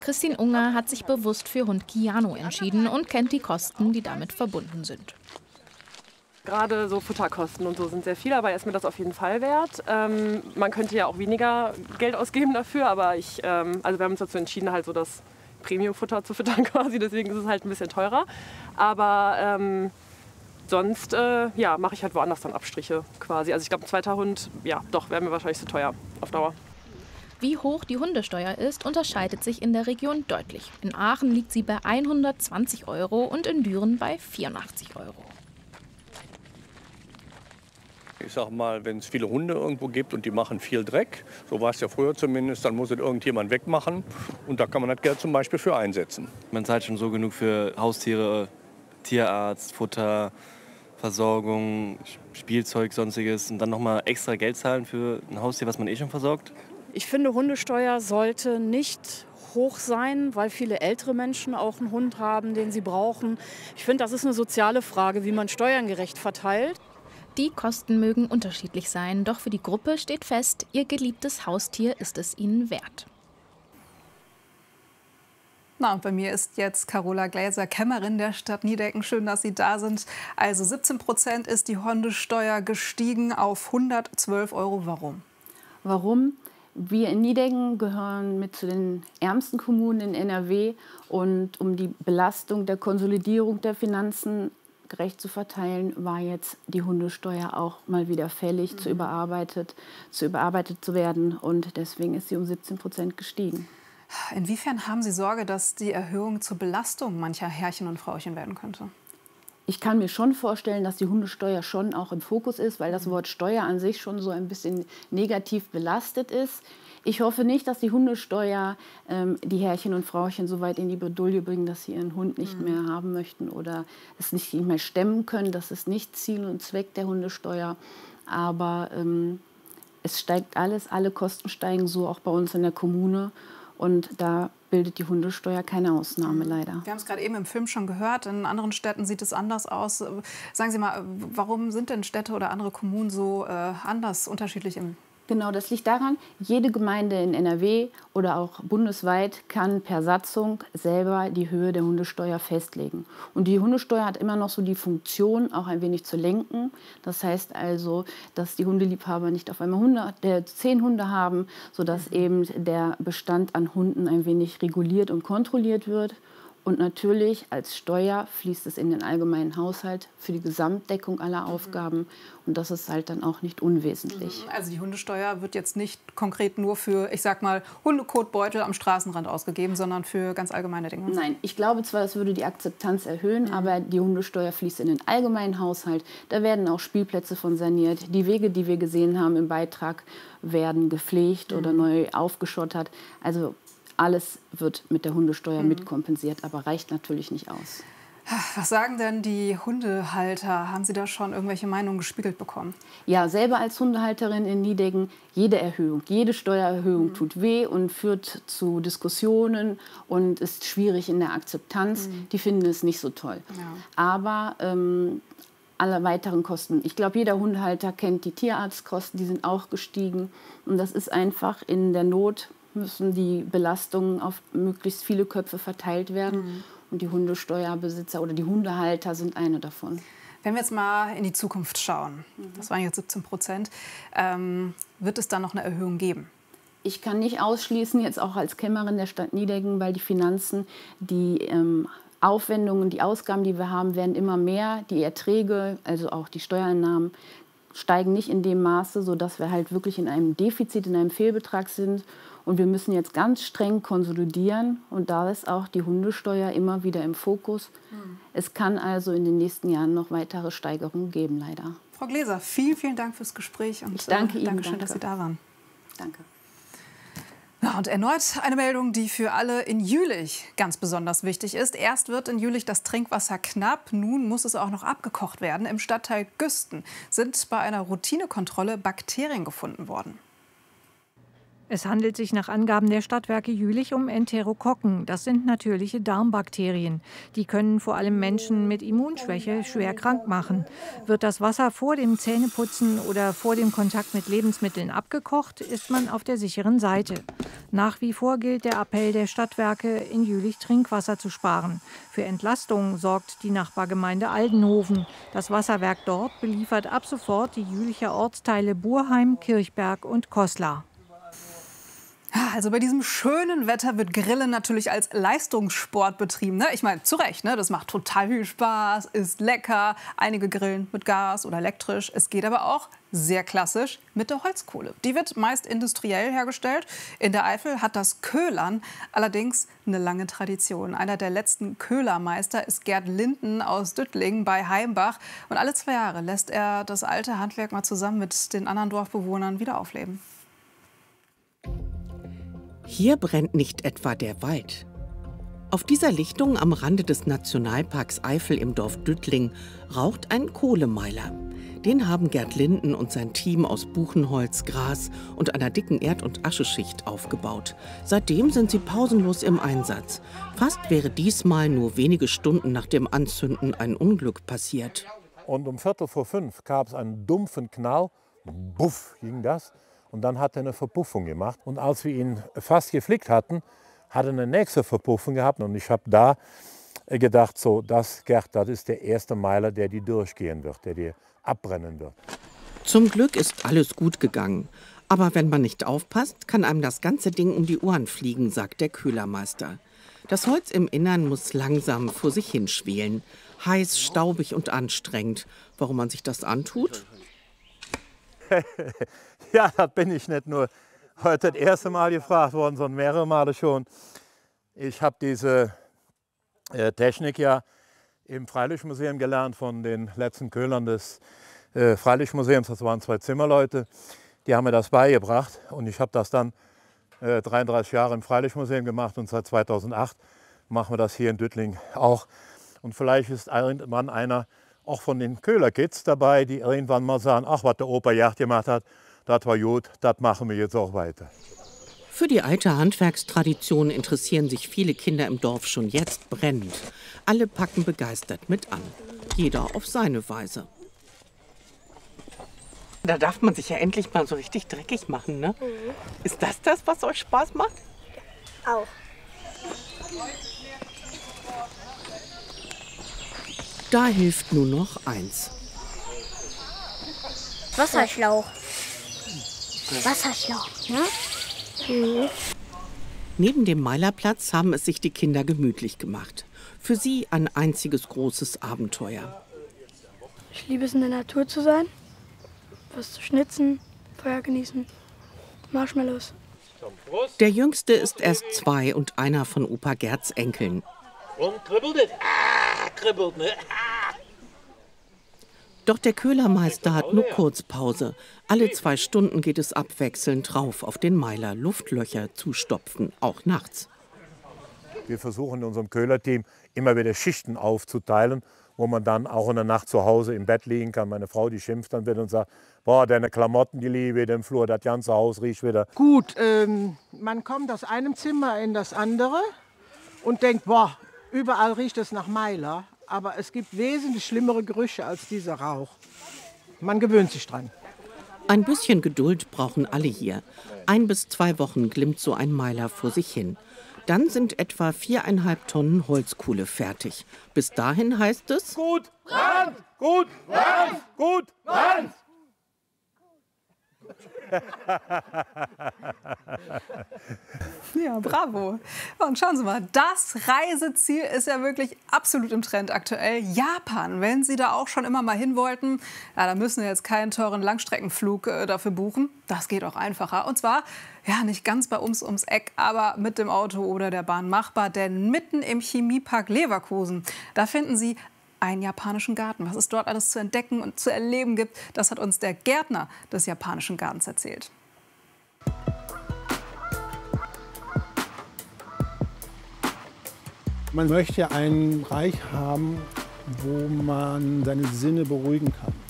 Christine Unger hat sich bewusst für Hund Kiano entschieden und kennt die Kosten, die damit verbunden sind. Gerade so Futterkosten und so sind sehr viel, aber er ist mir das auf jeden Fall wert. Man könnte ja auch weniger Geld ausgeben dafür, aber also wir haben uns dazu entschieden, halt so das Premium-Futter zu füttern quasi, deswegen ist es halt ein bisschen teurer. Aber sonst ja, mache ich halt woanders dann Abstriche quasi. Also ich glaube, ein zweiter Hund, ja doch, wäre mir wahrscheinlich zu teuer auf Dauer. Wie hoch die Hundesteuer ist, unterscheidet sich in der Region deutlich. In Aachen liegt sie bei 120 € und in Düren bei 84 €. Ich sag mal, wenn es viele Hunde irgendwo gibt und die machen viel Dreck, so war es ja früher zumindest, dann muss es irgendjemand wegmachen. Und da kann man das Geld zum Beispiel für einsetzen. Man zahlt schon so genug für Haustiere, Tierarzt, Futter, Versorgung, Spielzeug, sonstiges. Und dann nochmal extra Geld zahlen für ein Haustier, was man eh schon versorgt. Ich finde, Hundesteuer sollte nicht hoch sein, weil viele ältere Menschen auch einen Hund haben, den sie brauchen. Ich finde, das ist eine soziale Frage, wie man Steuern gerecht verteilt. Die Kosten mögen unterschiedlich sein, doch für die Gruppe steht fest, ihr geliebtes Haustier ist es ihnen wert. Na, und bei mir ist jetzt Carola Gläser, Kämmerin der Stadt Niedecken. Schön, dass Sie da sind. Also 17% ist die Hundesteuer gestiegen auf 112 €. Warum? Warum? Wir in Niedecken gehören mit zu den ärmsten Kommunen in NRW. Und um die Belastung der Konsolidierung der Finanzen gerecht zu verteilen, war jetzt die Hundesteuer auch mal wieder fällig, zu überarbeitet zu werden. Und deswegen ist sie um 17% gestiegen. Inwiefern haben Sie Sorge, dass die Erhöhung zur Belastung mancher Herrchen und Frauchen werden könnte? Ich kann mir schon vorstellen, dass die Hundesteuer schon auch im Fokus ist, weil das Wort Steuer an sich schon so ein bisschen negativ belastet ist. Ich hoffe nicht, dass die Hundesteuer die Herrchen und Frauchen so weit in die Bredouille bringen, dass sie ihren Hund nicht mehr haben möchten oder es nicht mehr stemmen können. Das ist nicht Ziel und Zweck der Hundesteuer. Aber es steigt alles, alle Kosten steigen, so auch bei uns in der Kommune. Und da bildet die Hundesteuer keine Ausnahme, leider. Wir haben es gerade eben im Film schon gehört. In anderen Städten sieht es anders aus. Sagen Sie mal, warum sind denn Städte oder andere Kommunen so anders, unterschiedlich im? Genau, das liegt daran, jede Gemeinde in NRW oder auch bundesweit kann per Satzung selber die Höhe der Hundesteuer festlegen. Und die Hundesteuer hat immer noch so die Funktion, auch ein wenig zu lenken. Das heißt also, dass die Hundeliebhaber nicht auf einmal 10 Hunde haben, sodass eben der Bestand an Hunden ein wenig reguliert und kontrolliert wird. Und natürlich als Steuer fließt es in den allgemeinen Haushalt für die Gesamtdeckung aller Aufgaben. Und das ist halt dann auch nicht unwesentlich. Also die Hundesteuer wird jetzt nicht konkret nur für, ich sag mal, Hundekotbeutel am Straßenrand ausgegeben, sondern für ganz allgemeine Dinge. Nein, ich glaube zwar, es würde die Akzeptanz erhöhen, aber die Hundesteuer fließt in den allgemeinen Haushalt. Da werden auch Spielplätze von saniert. Die Wege, die wir gesehen haben im Beitrag, werden gepflegt oder neu aufgeschottert. Also alles wird mit der Hundesteuer mitkompensiert, aber reicht natürlich nicht aus. Was sagen denn die Hundehalter? Haben Sie da schon irgendwelche Meinungen gespiegelt bekommen? Ja, selber als Hundehalterin in Niedecken, jede Erhöhung, jede Steuererhöhung tut weh und führt zu Diskussionen und ist schwierig in der Akzeptanz. Die finden es nicht so toll. Ja. Aber alle weiteren Kosten, ich glaube, jeder Hundehalter kennt die Tierarztkosten, die sind auch gestiegen. Und das ist einfach in der Not, müssen die Belastungen auf möglichst viele Köpfe verteilt werden. Und die Hundesteuerbesitzer oder die Hundehalter sind eine davon. Wenn wir jetzt mal in die Zukunft schauen, das waren jetzt 17%, wird es da noch eine Erhöhung geben? Ich kann nicht ausschließen, jetzt auch als Kämmerin der Stadt Niedecken, weil die Finanzen, die Aufwendungen, die Ausgaben, die wir haben, werden immer mehr. Die Erträge, also auch die Steuereinnahmen, steigen nicht in dem Maße, sodass wir halt wirklich in einem Defizit, in einem Fehlbetrag sind. Und wir müssen jetzt ganz streng konsolidieren. Und da ist auch die Hundesteuer immer wieder im Fokus. Es kann also in den nächsten Jahren noch weitere Steigerungen geben, leider. Frau Gläser, vielen, vielen Dank fürs Gespräch. Und ich danke Ihnen. Dankeschön, dass Sie da waren. Danke. Ja, und erneut eine Meldung, die für alle in Jülich ganz besonders wichtig ist. Erst wird in Jülich das Trinkwasser knapp, nun muss es auch noch abgekocht werden. Im Stadtteil Güsten sind bei einer Routinekontrolle Bakterien gefunden worden. Es handelt sich nach Angaben der Stadtwerke Jülich um Enterokokken. Das sind natürliche Darmbakterien. Die können vor allem Menschen mit Immunschwäche schwer krank machen. Wird das Wasser vor dem Zähneputzen oder vor dem Kontakt mit Lebensmitteln abgekocht, ist man auf der sicheren Seite. Nach wie vor gilt der Appell der Stadtwerke, in Jülich Trinkwasser zu sparen. Für Entlastung sorgt die Nachbargemeinde Aldenhoven. Das Wasserwerk dort beliefert ab sofort die Jülicher Ortsteile Burheim, Kirchberg und Koslar. Also bei diesem schönen Wetter wird Grillen natürlich als Leistungssport betrieben. Ne? Ich meine, zu Recht, ne? Das macht total viel Spaß, ist lecker. Einige grillen mit Gas oder elektrisch. Es geht aber auch sehr klassisch mit der Holzkohle. Die wird meist industriell hergestellt. In der Eifel hat das Köhlern allerdings eine lange Tradition. Einer der letzten Köhlermeister ist Gerd Linden aus Düttling bei Heimbach. Und alle 2 Jahre lässt er das alte Handwerk mal zusammen mit den anderen Dorfbewohnern wieder aufleben. Hier brennt nicht etwa der Wald. Auf dieser Lichtung am Rande des Nationalparks Eifel im Dorf Düttling raucht ein Kohlemeiler. Den haben Gerd Linden und sein Team aus Buchenholz, Gras und einer dicken Erd- und Ascheschicht aufgebaut. Seitdem sind sie pausenlos im Einsatz. Fast wäre diesmal nur wenige Stunden nach dem Anzünden ein Unglück passiert. Und um 4:45 gab es einen dumpfen Knall. Buff ging das. Und dann hat er eine Verpuffung gemacht. Und als wir ihn fast geflickt hatten, hat er eine nächste Verpuffung gehabt. Und ich habe da gedacht, so, Gerd, das ist der erste Meiler, der die durchgehen wird, der die abbrennen wird. Zum Glück ist alles gut gegangen. Aber wenn man nicht aufpasst, kann einem das ganze Ding um die Ohren fliegen, sagt der Köhlermeister. Das Holz im Innern muss langsam vor sich hinschwelen. Heiß, staubig und anstrengend. Warum man sich das antut? Ja, das bin ich nicht nur heute das erste Mal gefragt worden, sondern mehrere Male schon. Ich habe diese Technik ja im Freilichtmuseum gelernt von den letzten Köhlern des Freilichtmuseums. Das waren 2 Zimmerleute, die haben mir das beigebracht. Und ich habe das dann 33 Jahre im Freilichtmuseum gemacht und seit 2008 machen wir das hier in Düttling auch. Und vielleicht ist irgendwann einer auch von den Köhlerkids dabei, die irgendwann mal sagen, ach, was der Opa Gerd gemacht hat, das war gut, das machen wir jetzt auch weiter. Für die alte Handwerkstradition interessieren sich viele Kinder im Dorf schon jetzt brennend. Alle packen begeistert mit an. Jeder auf seine Weise. Da darf man sich ja endlich mal so richtig dreckig machen, ne? Mhm. Ist das, was euch Spaß macht? Ja, auch. Da hilft nur noch eins. Wasserschlauch. Wasserschlauch, ne? Mhm. Neben dem Meilerplatz haben es sich die Kinder gemütlich gemacht. Für sie ein einziges großes Abenteuer. Ich liebe es, in der Natur zu sein, was zu schnitzen, Feuer genießen, Marshmallows. Der Jüngste ist erst 2 und einer von Opa Gerds Enkeln. Und kribbelt es? Ah, kribbelt, ne? Ah. Doch der Köhlermeister hat nur Kurzpause. Alle 2 Stunden geht es abwechselnd drauf auf den Meiler, Luftlöcher zu stopfen, auch nachts. Wir versuchen in unserem Köhlerteam immer wieder Schichten aufzuteilen, wo man dann auch in der Nacht zu Hause im Bett liegen kann. Meine Frau, die schimpft dann wieder und sagt, boah, deine Klamotten, die liegen wieder im Flur, das ganze Haus riecht wieder. Gut, man kommt aus einem Zimmer in das andere und denkt, boah, überall riecht es nach Meiler. Aber es gibt wesentlich schlimmere Gerüche als dieser Rauch. Man gewöhnt sich dran. Ein bisschen Geduld brauchen alle hier. 1 bis 2 Wochen glimmt so ein Meiler vor sich hin. Dann sind etwa 4,5 Tonnen Holzkohle fertig. Bis dahin heißt es: Gut, Brand! Gut, Brand! Gut, Brand! Ja, bravo. Und schauen Sie mal, das Reiseziel ist ja wirklich absolut im Trend aktuell. Japan, wenn Sie da auch schon immer mal hin wollten, ja, da müssen Sie jetzt keinen teuren Langstreckenflug dafür buchen. Das geht auch einfacher. Und zwar, ja, nicht ganz bei uns ums Eck, aber mit dem Auto oder der Bahn machbar. Denn mitten im Chemiepark Leverkusen, da finden Sie einen japanischen Garten. Was es dort alles zu entdecken und zu erleben gibt, das hat uns der Gärtner des japanischen Gartens erzählt. Man möchte einen Bereich haben, wo man seine Sinne beruhigen kann.